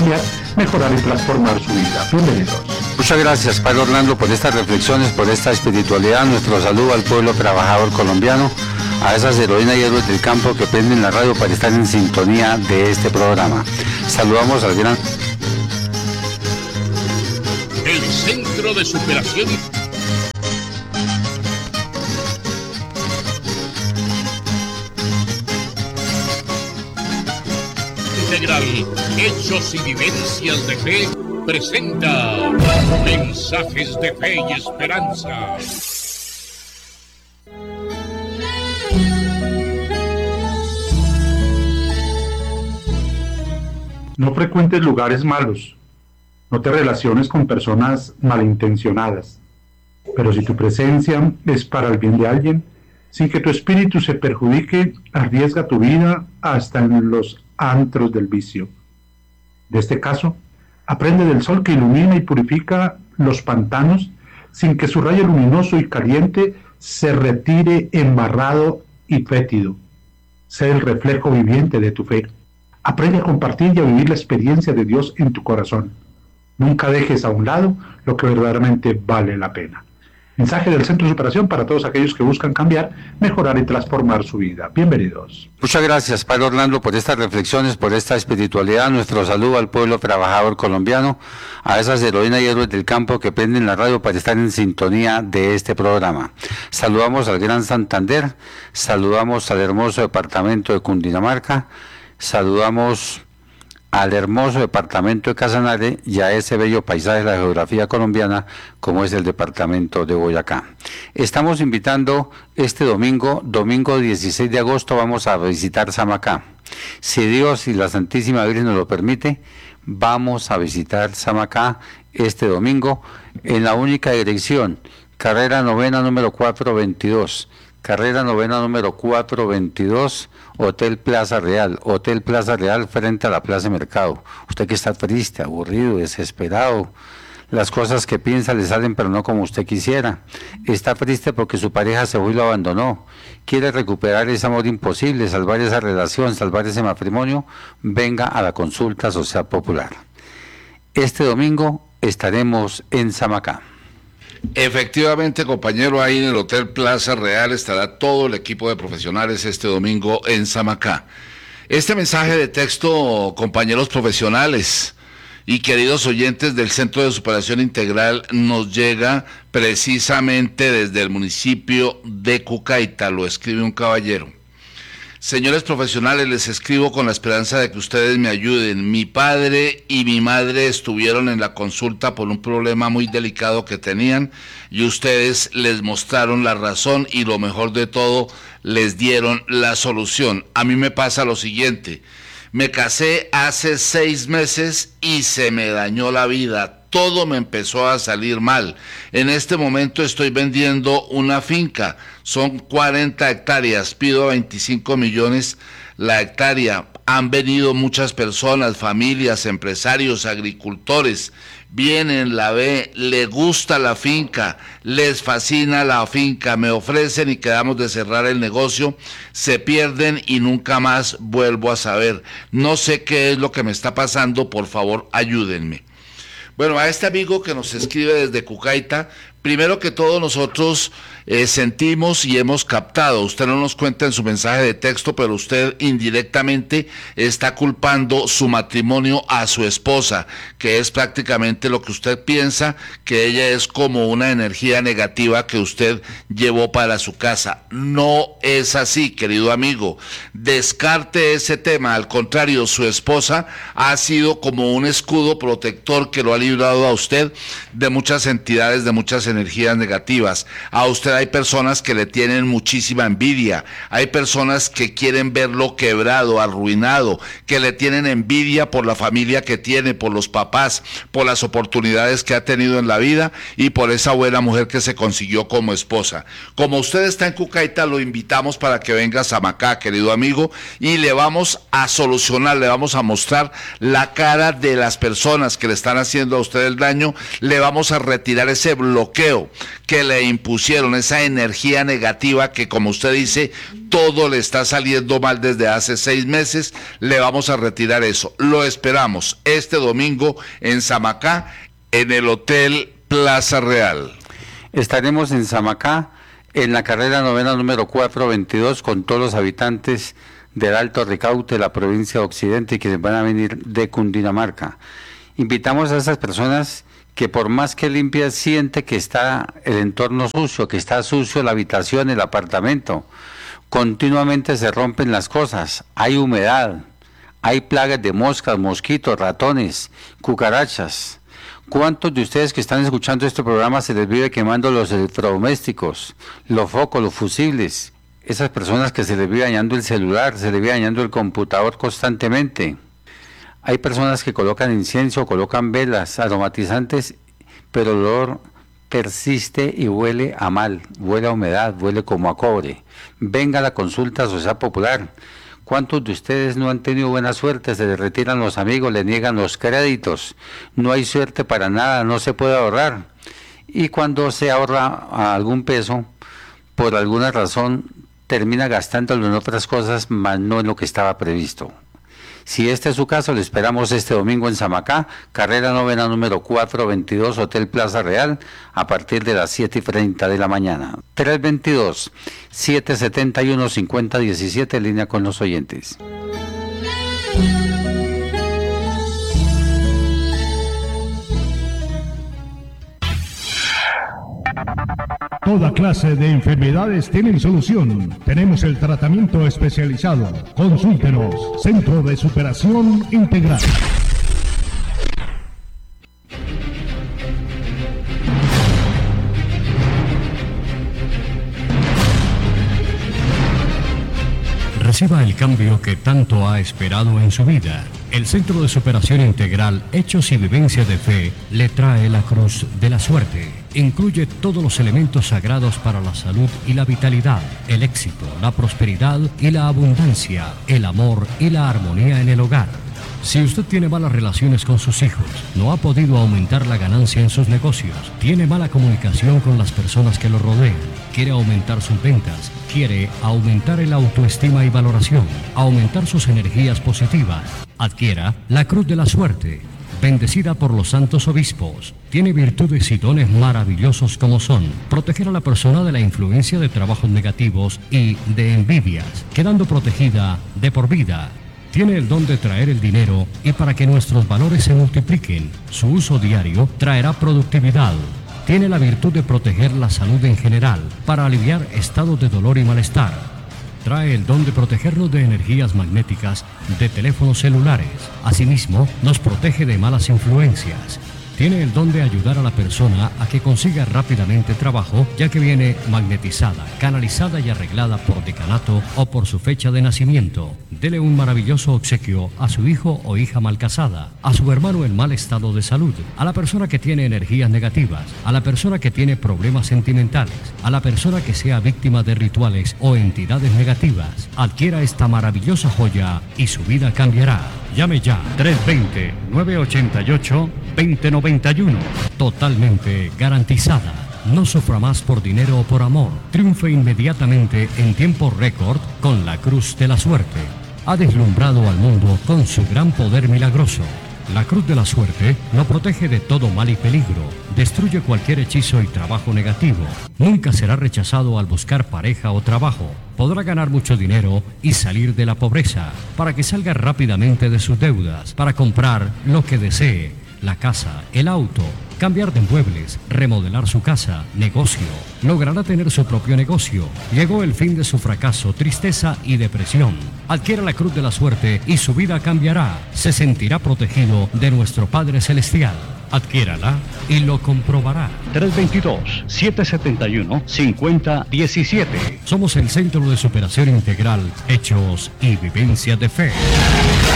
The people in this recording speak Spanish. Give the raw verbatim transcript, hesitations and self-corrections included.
cambiar, mejorar y transformar su vida. Bienvenidos. Muchas gracias, Padre Orlando, por estas reflexiones, por esta espiritualidad. Nuestro saludo al pueblo trabajador colombiano, a esas heroínas y héroes del campo que prenden la radio para estar en sintonía de este programa. Saludamos al gran... El Centro de Superación Integral, Hechos y Vivencias de Fe, presenta Mensajes de Fe y Esperanza. No frecuentes lugares malos. No te relaciones con personas malintencionadas. Pero si tu presencia es para el bien de alguien, sin que tu espíritu se perjudique, arriesga tu vida hasta en los antros del vicio. De este caso, aprende del sol que ilumina y purifica los pantanos, sin que su rayo luminoso y caliente se retire embarrado y fétido. Sé el reflejo viviente de tu fe. Aprende a compartir y a vivir la experiencia de Dios en tu corazón. Nunca dejes a un lado lo que verdaderamente vale la pena. Mensaje del Centro de Superación para todos aquellos que buscan cambiar, mejorar y transformar su vida. Bienvenidos. Muchas gracias, Padre Orlando, por estas reflexiones, por esta espiritualidad. Nuestro saludo al pueblo trabajador colombiano, a esas heroínas y héroes del campo que prenden la radio para estar en sintonía de este programa. Saludamos al Gran Santander, saludamos al hermoso departamento de Cundinamarca, saludamos al hermoso departamento de Casanare y a ese bello paisaje de la geografía colombiana como es el departamento de Boyacá. Estamos invitando este domingo, domingo dieciséis de agosto, vamos a visitar Samacá. Si Dios y la Santísima Virgen nos lo permite, vamos a visitar Samacá este domingo en la única dirección, carrera novena número cuatrocientos veintidós. Carrera novena número cuatrocientos veintidós, Hotel Plaza Real, Hotel Plaza Real frente a la Plaza Mercado. Usted que está triste, aburrido, desesperado, las cosas que piensa le salen pero no como usted quisiera. Está triste porque su pareja se fue y lo abandonó. Quiere recuperar ese amor imposible, salvar esa relación, salvar ese matrimonio. Venga a la consulta social popular. Este domingo estaremos en Samacá. Efectivamente, compañero, ahí en el Hotel Plaza Real estará todo el equipo de profesionales este domingo en Samacá. Este mensaje de texto, compañeros profesionales y queridos oyentes del Centro de Superación Integral, nos llega precisamente desde el municipio de Cucaita. Lo escribe un caballero. Señores profesionales, les escribo con la esperanza de que ustedes me ayuden. Mi padre y mi madre estuvieron en la consulta por un problema muy delicado que tenían y ustedes les mostraron la razón y lo mejor de todo, les dieron la solución. A mí me pasa lo siguiente, me casé hace seis meses y se me dañó la vida. Todo me empezó a salir mal. En este momento estoy vendiendo una finca. Son cuarenta hectáreas. Pido veinticinco millones la hectárea. Han venido muchas personas, familias, empresarios, agricultores. Vienen, la ven, les gusta la finca, les fascina la finca, me ofrecen y quedamos de cerrar el negocio, se pierden y nunca más vuelvo a saber. No sé qué es lo que me está pasando, por favor, ayúdenme. Bueno, a este amigo que nos escribe desde Cucaita, primero que todo nosotros eh, sentimos y hemos captado, usted no nos cuenta en su mensaje de texto, pero usted indirectamente está culpando su matrimonio a su esposa, que es prácticamente lo que usted piensa, que ella es como una energía negativa que usted llevó para su casa. No es así, querido amigo, descarte ese tema, al contrario, su esposa ha sido como un escudo protector que lo ha librado a usted de muchas entidades, de muchas energías negativas. A usted hay personas que le tienen muchísima envidia, hay personas que quieren verlo quebrado, arruinado, que le tienen envidia por la familia que tiene, por los papás, por las oportunidades que ha tenido en la vida y por esa buena mujer que se consiguió como esposa. Como usted está en Cucaita, lo invitamos para que venga a Samacá, querido amigo, y le vamos a solucionar, le vamos a mostrar la cara de las personas que le están haciendo a usted el daño, le vamos a retirar ese bloqueo bloqueo que le impusieron, esa energía negativa que, como usted dice, todo le está saliendo mal desde hace seis meses, le vamos a retirar eso. Lo esperamos este domingo en Samacá, en el Hotel Plaza Real. Estaremos en Samacá, en la carrera novena número cuatrocientos veintidós, con todos los habitantes del Alto Ricaute, la provincia de Occidente, y que van a venir de Cundinamarca. Invitamos a esas personas que, por más que limpias, siente que está el entorno sucio, que está sucio la habitación, el apartamento. Continuamente se rompen las cosas, hay humedad, hay plagas de moscas, mosquitos, ratones, cucarachas. ¿Cuántos de ustedes que están escuchando este programa se les vive quemando los electrodomésticos, los focos, los fusibles? Esas personas que se les vive dañando el celular, se les vive dañando el computador constantemente. Hay personas que colocan incienso, colocan velas aromatizantes, pero el olor persiste y huele a mal, huele a humedad, huele como a cobre. Venga a la consulta Sociedad Popular. ¿Cuántos de ustedes no han tenido buena suerte? Se les retiran los amigos, le niegan los créditos, no hay suerte para nada, no se puede ahorrar. Y cuando se ahorra algún peso, por alguna razón, termina gastándolo en otras cosas, más no en lo que estaba previsto. Si este es su caso, le esperamos este domingo en Samacá, carrera novena número cuatrocientos veintidós, Hotel Plaza Real, a partir de las siete y treinta de la mañana. tres veintidós, siete setenta y uno, cincuenta diecisiete, en línea con los oyentes. Toda clase de enfermedades tienen solución. Tenemos el tratamiento especializado. Consúltenos. Centro de Superación Integral. Reciba el cambio que tanto ha esperado en su vida. El Centro de Superación Integral, Hechos y Vivencia de Fe, le trae la Cruz de la Suerte. Incluye todos los elementos sagrados para la salud y la vitalidad, el éxito, la prosperidad y la abundancia, el amor y la armonía en el hogar. Si usted tiene malas relaciones con sus hijos, no ha podido aumentar la ganancia en sus negocios, tiene mala comunicación con las personas que lo rodean, quiere aumentar sus ventas, quiere aumentar el autoestima y valoración, aumentar sus energías positivas, adquiera la Cruz de la Suerte, bendecida por los santos obispos. Tiene virtudes y dones maravillosos como son proteger a la persona de la influencia de trabajos negativos y de envidias, quedando protegida de por vida. Tiene el don de traer el dinero y para que nuestros valores se multipliquen, su uso diario traerá productividad. Tiene la virtud de proteger la salud en general, para aliviar estados de dolor y malestar. Trae el don de protegernos de energías magnéticas de teléfonos celulares. Asimismo, nos protege de malas influencias. Tiene el don de ayudar a la persona a que consiga rápidamente trabajo, ya que viene magnetizada, canalizada y arreglada por decanato o por su fecha de nacimiento. Dele un maravilloso obsequio a su hijo o hija mal casada, a su hermano en mal estado de salud, a la persona que tiene energías negativas, a la persona que tiene problemas sentimentales, a la persona que sea víctima de rituales o entidades negativas. Adquiera esta maravillosa joya y su vida cambiará. Llame ya, tres dos cero, nueve ocho ocho, dos cero nueve uno. Totalmente garantizada. No sufra más por dinero o por amor. Triunfe inmediatamente en tiempo récord con la Cruz de la Suerte. Ha deslumbrado al mundo con su gran poder milagroso. La Cruz de la Suerte lo protege de todo mal y peligro. Destruye cualquier hechizo y trabajo negativo. Nunca será rechazado al buscar pareja o trabajo. Podrá ganar mucho dinero y salir de la pobreza, para que salga rápidamente de sus deudas, para comprar lo que desee, la casa, el auto, cambiar de muebles, remodelar su casa, negocio. Logrará tener su propio negocio. Llegó el fin de su fracaso, tristeza y depresión. Adquiera la Cruz de la Suerte y su vida cambiará. Se sentirá protegido de nuestro Padre Celestial. Adquiérala y lo comprobará. tres dos dos, siete siete uno, cinco cero uno siete. Somos el Centro de Superación Integral, Hechos y Vivencia de Fe.